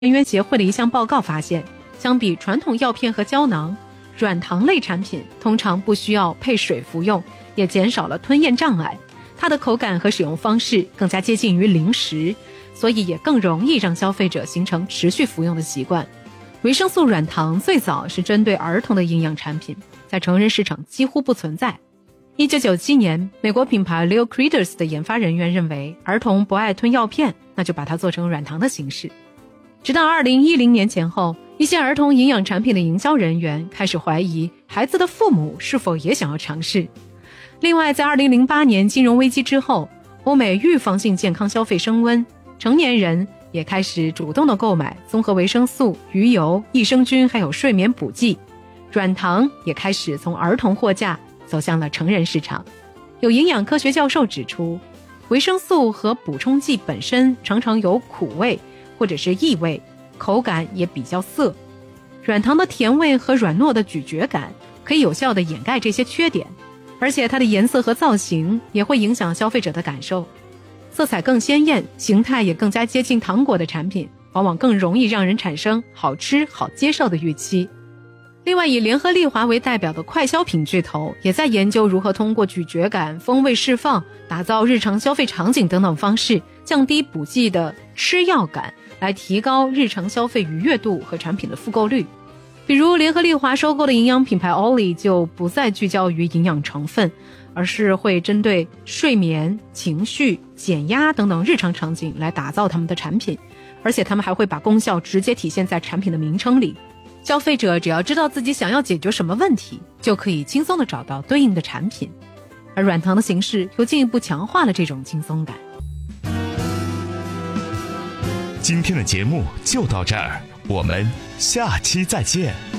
人员协会的一项报告发现，相比传统药片和胶囊，软糖类产品通常不需要配水服用，也减少了吞咽障碍。它的口感和使用方式更加接近于零食，所以也更容易让消费者形成持续服用的习惯。维生素软糖最早是针对儿童的营养产品，在成人市场几乎不存在。1997年，美国品牌 Leo Creators 的研发人员认为儿童不爱吞药片，那就把它做成软糖的形式。直到2010年前后，一些儿童营养产品的营销人员开始怀疑孩子的父母是否也想要尝试。另外，在2008年金融危机之后，欧美预防性健康消费升温，成年人也开始主动的购买综合维生素、鱼油、益生菌还有睡眠补剂，软糖也开始从儿童货架走向了成人市场。有营养科学教授指出，维生素和补充剂本身常常有苦味或者是异味，口感也比较涩。软糖的甜味和软糯的咀嚼感可以有效地掩盖这些缺点，而且它的颜色和造型也会影响消费者的感受。色彩更鲜艳，形态也更加接近糖果的产品，往往更容易让人产生好吃好接受的预期。另外，以联合利华为代表的快消品巨头也在研究如何通过咀嚼感、风味释放、打造日常消费场景等等方式，降低补剂的吃药感，来提高日常消费愉悦度和产品的复购率。比如联合利华收购的营养品牌 Olly 就不再聚焦于营养成分，而是会针对睡眠、情绪、减压等等日常场景来打造他们的产品，而且他们还会把功效直接体现在产品的名称里。消费者只要知道自己想要解决什么问题，就可以轻松地找到对应的产品，而软糖的形式又进一步强化了这种轻松感。 今天的节目就到这儿，我们下期再见。